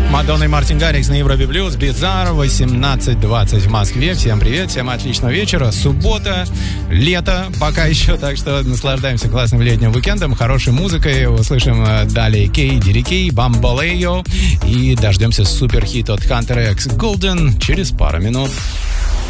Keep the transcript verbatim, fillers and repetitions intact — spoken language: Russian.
Мадонна и Мартин Гаррикс на Европе Плюс. Bizarre, восемнадцать двадцать в Москве. Всем привет, всем отличного вечера. Суббота, лето пока еще, так что наслаждаемся классным летним уикендом, хорошей музыкой. Услышим далее Кей, Дири Кей, Бамбалейо и дождемся суперхит от Hunter X Golden через пару минут.